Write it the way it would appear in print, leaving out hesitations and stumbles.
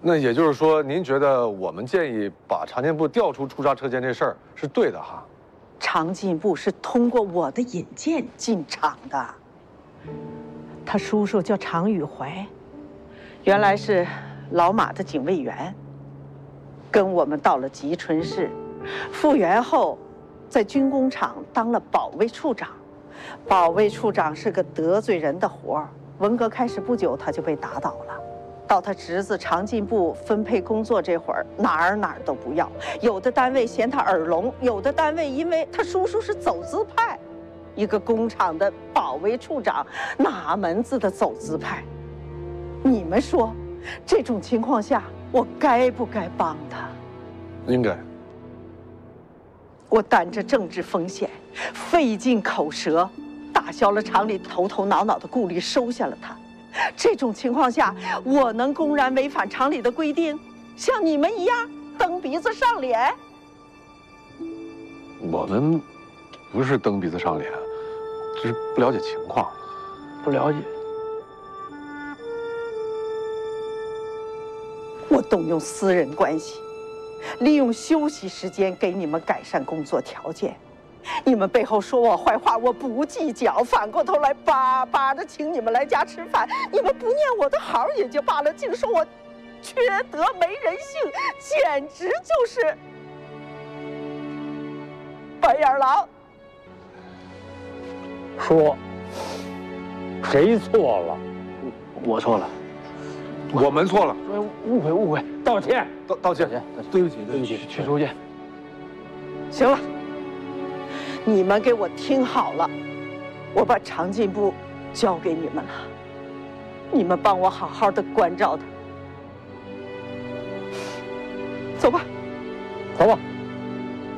那也就是说，您觉得我们建议把常进步调出驻扎车间这事儿是对的哈？ 常进步是通过我的引荐进厂的。他叔叔叫常宇怀，原来是老马的警卫员，跟我们到了吉春市，复员后，在军工厂当了保卫处长。保卫处长是个得罪人的活儿，文革开始不久他就被打倒了。到他侄子常进步分配工作这会儿，哪儿都不要。有的单位嫌他耳聋，有的单位因为他叔叔是走资派。一个工厂的保卫处长，哪门子的走资派？你们说，这种情况下，我该不该帮他？ 应该。 我担着政治风险，费尽口舌，打消了厂里头头脑脑的顾虑，收下了他。这种情况下，我能公然违反厂里的规定，像你们一样蹬鼻子上脸？ 我们不是蹬鼻子上脸，只是不了解情况。 不了解。 我动用私人关系，利用休息时间给你们改善工作条件。你们背后说我坏话，我不计较，反过头来巴巴的请你们来家吃饭。你们不念我的好也就罢了，竟说我缺德没人性，简直就是白眼狼。 说，谁错了？我错了， 我们错了， 误会，道歉， 道歉，对不起， 去收件。 行了。你们给我听好了，我把常进步交给你们了，你们帮我好好的关照他。走吧， 走吧。